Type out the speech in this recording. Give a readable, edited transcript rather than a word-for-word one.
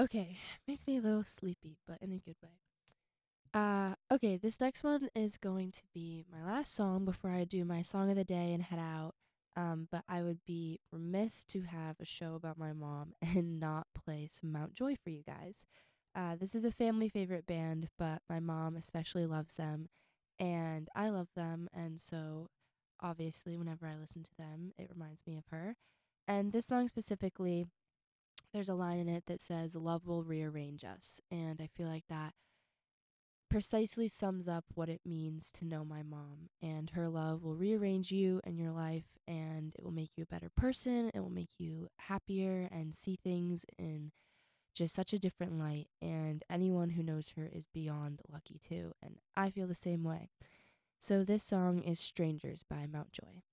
Okay, makes me a little sleepy, but in a good way. Okay, this next one is going to be my last song before I do my song of the day and head out. But I would be remiss to have a show about my mom and not play some Mountjoy for you guys. This is a family favorite band, but my mom especially loves them, and I love them, and so obviously, whenever I listen to them, it reminds me of her. And this song specifically, there's a line in it that says, "Love will rearrange us," and I feel like that precisely sums up what it means to know my mom. And her love will rearrange you and your life, and it will make you a better person. It will make you happier and see things in just such a different light. And anyone who knows her is beyond lucky too. And I feel the same way. So this song is Strangers by Mountjoy.